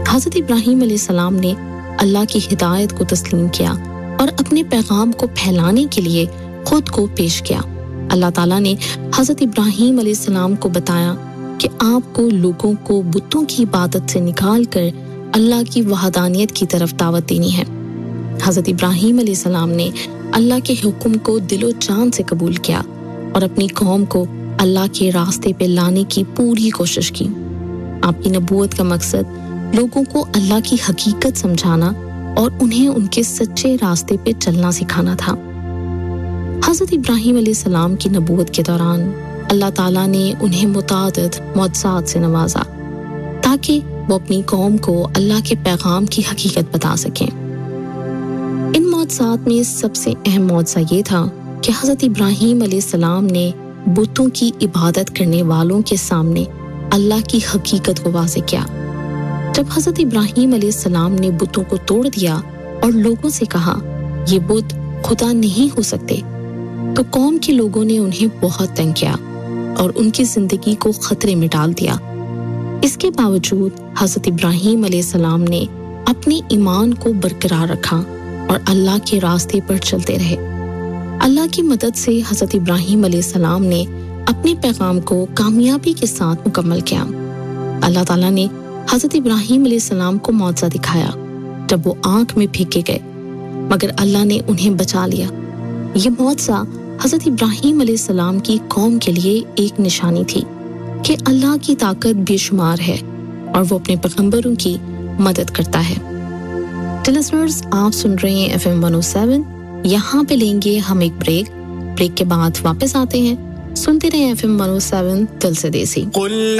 حضرت ابراہیم علیہ السلام نے اللہ کی ہدایت کو تسلیم کیا اور اپنے پیغام کو پھیلانے کے لیے خود کو پیش کیا۔ اللہ تعالیٰ نے حضرت ابراہیم علیہ السلام کو بتایا کہ آپ کو لوگوں کو بتوں کی عبادت سے نکال کر اللہ کی وحدانیت کی طرف دعوت دینی ہے۔ حضرت ابراہیم علیہ السلام نے اللہ کے حکم کو دل و جان سے قبول کیا اور اپنی قوم کو اللہ کے راستے پہ لانے کی پوری کوشش کی۔ آپ کی نبوت کا مقصد لوگوں کو اللہ کی حقیقت سمجھانا اور انہیں ان کے سچے راستے پہ چلنا سکھانا تھا۔ حضرت ابراہیم علیہ السلام کی نبوت کے دوران اللہ تعالیٰ نے انہیں متعدد معجزات سے نوازا تاکہ وہ اپنی قوم کو اللہ کے پیغام کی حقیقت بتا سکیں۔ ان معجزات میں سب سے اہم معجزہ یہ تھا کہ حضرت ابراہیم علیہ السلام نے بتوں کی عبادت کرنے والوں کے سامنے اللہ کی حقیقت کو واضح کیا۔ جب حضرت ابراہیم علیہ السلام نے بتوں کو توڑ دیا اور لوگوں سے کہا یہ بت خدا نہیں ہو سکتے، تو قوم کے لوگوں نے انہیں بہت تنگ کیا اور ان کی زندگی کو خطرے میں ڈال دیا۔ اس کے باوجود حضرت ابراہیم علیہ السلام نے اپنے ایمان کو برقرار رکھا اور اللہ کے راستے پر چلتے رہے۔ اللہ کی مدد سے حضرت ابراہیم علیہ السلام نے اپنے پیغام کو کامیابی کے ساتھ مکمل کیا۔ اللہ تعالیٰ نے حضرت ابراہیم علیہ السلام کو معجزہ دکھایا جب وہ آگ میں پھینکے گئے، مگر اللہ نے انہیں بچا لیا۔ یہ معجزہ حضرت ابراہیم علیہ السلام کی قوم کے لیے ایک نشانی تھی کہ اللہ کی طاقت بے شمار ہے اور وہ اپنے پیغمبروں کی مدد کرتا ہے۔ لسنرز، آپ سن رہے ہیں FM 107۔ یہاں پہ لیں گے ہم ایک بریک کے بعد واپس آتے ہیں۔ سنتے رہیں FM 107 دل سے دیسی۔